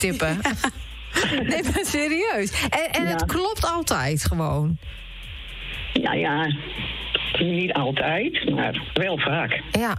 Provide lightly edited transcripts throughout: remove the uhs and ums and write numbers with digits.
tippen. Nee, maar serieus. En het klopt altijd gewoon. Nou ja, niet altijd, maar wel vaak. Ja.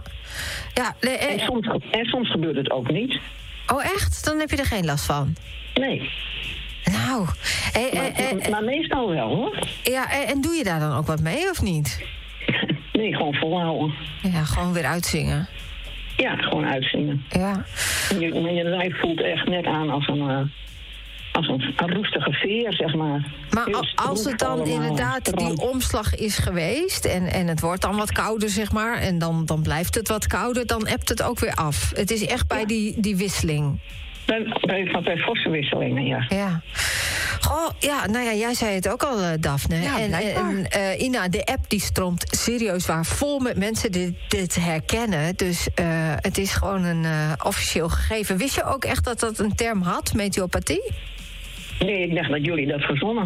En soms gebeurt het ook niet. Oh, echt? Dan heb je er geen last van? Nee. Nou. Maar meestal wel, hoor. Ja, en doe je daar dan ook wat mee, of niet? Nee, gewoon volhouden. Ja, gewoon weer uitzingen. Ja, gewoon uitzingen. Ja. Je lijf voelt echt net aan als een roestige veer, zeg maar. Maar als het dan inderdaad die omslag is geweest en het wordt dan wat kouder, zeg maar, en dan blijft het wat kouder, dan ebt het ook weer af. Het is echt bij die wisseling. Bij forse wisselingen, ja. Ja. Goh, ja, nou ja, jij zei het ook al, Daphne. Ja, en Ina, de app die stroomt serieus waar vol met mensen dit herkennen. Dus het is gewoon een officieel gegeven. Wist je ook echt dat dat een term had, meteopathie? Nee, ik dacht dat jullie dat verzonnen.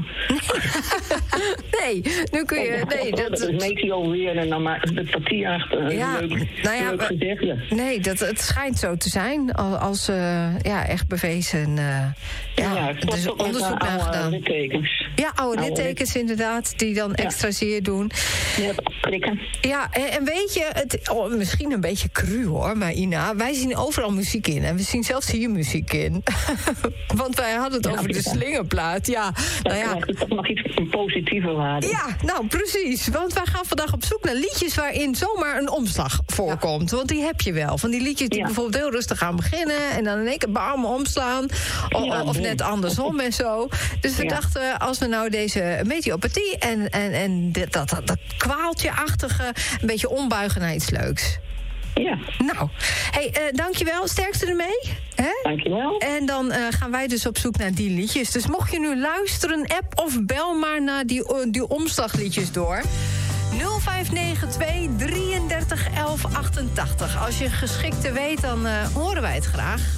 Nee, nu kun je... Nee, dat is meteo weer en dan maar de papier achter. Leuk gezegde. Nee, het schijnt zo te zijn. Als echt bewezen. Er is onderzoek naar gedaan. Littekens. Ja, oude littekens inderdaad, die dan extra zeer doen. Ja, prikken. Ja, en weet je, misschien een beetje cru hoor, maar Ina, wij zien overal muziek in. En we zien zelfs hier muziek in. Want wij hadden het over de slingerplaat. Ja, Dat mag iets een positieve waarde. Ja, nou precies. Want wij gaan vandaag op zoek naar liedjes waarin zomaar een omslag voorkomt. Want die heb je wel. Van die liedjes die bijvoorbeeld heel rustig gaan beginnen en dan in één keer bam omslaan. Of net andersom en zo. Dus we dachten, als we nou deze meteopathie en dat kwaaltje-achtige een beetje ombuigen naar iets leuks. Ja. Nou, dankjewel. Sterkte ermee. Hè? Dankjewel. En dan gaan wij dus op zoek naar die liedjes. Dus mocht je nu luisteren, app of bel maar naar die omslagliedjes door. 0592 33 11 88. Als je geschikte weet, dan horen wij het graag.